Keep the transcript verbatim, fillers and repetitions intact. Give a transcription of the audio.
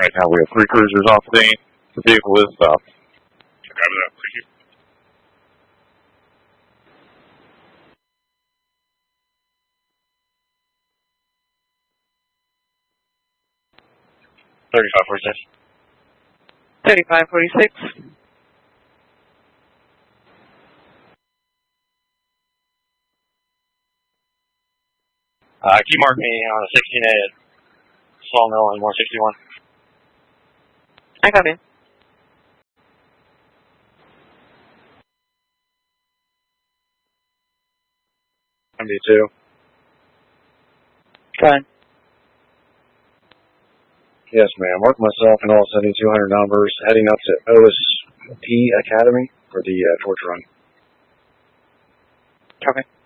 Right now we have three cruisers off the scene. The vehicle is stopped. Copy that. Thank you. thirty-five forty-six. thirty-five forty-six. Uh, can you mark me on a sixteen A at Sawmill and one sixty-one? I got it. M D two. Go ahead. Yes, ma'am. Mark myself and all seventy-two hundred numbers heading up to O S P Academy for the uh, torch run. Copy.